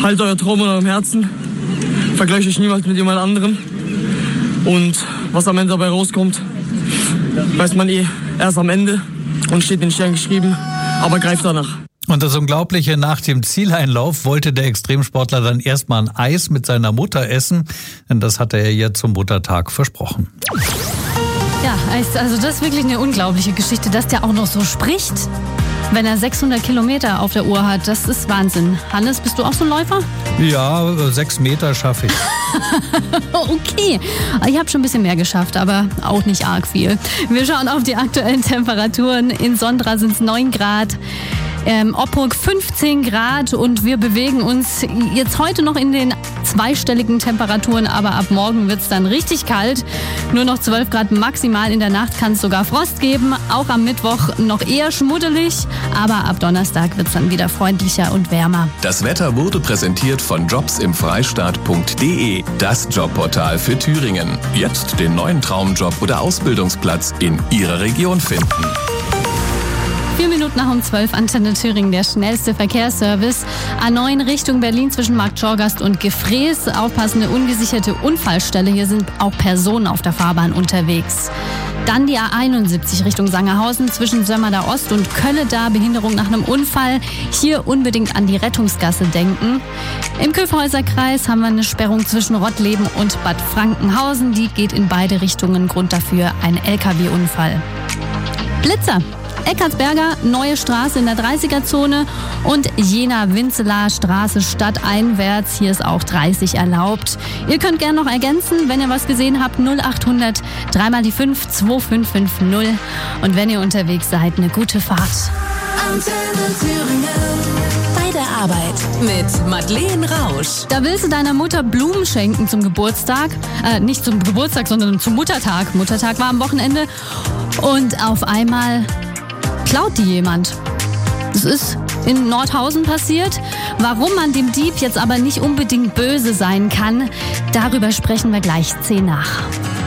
haltet euer Traum in eurem Herzen, vergleicht euch niemals mit jemand anderem. Und was am Ende dabei rauskommt, weiß man erst am Ende und steht in den Sternen geschrieben, aber greift danach. Und das Unglaubliche, nach dem Zieleinlauf wollte der Extremsportler dann erstmal ein Eis mit seiner Mutter essen, denn das hatte er ihr zum Muttertag versprochen. Ja, also das ist wirklich eine unglaubliche Geschichte, dass der auch noch so spricht, wenn er 600 Kilometer auf der Uhr hat. Das ist Wahnsinn. Hannes, bist du auch so ein Läufer? Ja, 6 Meter schaffe ich. Okay, ich habe schon ein bisschen mehr geschafft, aber auch nicht arg viel. Wir schauen auf die aktuellen Temperaturen. In Sondra sind es 9 Grad. Oppurg 15 Grad und wir bewegen uns jetzt heute noch in den zweistelligen Temperaturen, aber ab morgen wird es dann richtig kalt. Nur noch 12 Grad maximal, in der Nacht kann es sogar Frost geben. Auch am Mittwoch noch eher schmuddelig, aber ab Donnerstag wird es dann wieder freundlicher und wärmer. Das Wetter wurde präsentiert von jobsimfreistaat.de, das Jobportal für Thüringen. Jetzt den neuen Traumjob oder Ausbildungsplatz in Ihrer Region finden. 4 Minuten nach um 12, Antenne Thüringen, der schnellste Verkehrsservice. A9 Richtung Berlin zwischen Marktschorgast und Gefrees. Aufpassen, eine ungesicherte Unfallstelle. Hier sind auch Personen auf der Fahrbahn unterwegs. Dann die A71 Richtung Sangerhausen zwischen Sömmerda Ost und Kölleda. Behinderung nach einem Unfall. Hier unbedingt an die Rettungsgasse denken. Im Köfhäuserkreis haben wir eine Sperrung zwischen Rottleben und Bad Frankenhausen. Die geht in beide Richtungen. Grund dafür ein LKW-Unfall. Blitzer. Eckartsberger, Neue Straße in der 30er-Zone und Jena-Winzelaar Straße stadteinwärts. Hier ist auch 30 erlaubt. Ihr könnt gerne noch ergänzen, wenn ihr was gesehen habt, 0800 3 mal die 5 2550. Und wenn ihr unterwegs seid, eine gute Fahrt. Antenne Thüringen. Bei der Arbeit mit Madeleine Rausch. Da willst du deiner Mutter Blumen schenken zum Geburtstag. Nicht zum Geburtstag, sondern zum Muttertag. Muttertag war am Wochenende. Und auf einmal klaut die jemand. Das ist in Nordhausen passiert. Warum man dem Dieb jetzt aber nicht unbedingt böse sein kann, darüber sprechen wir gleich 10 nach.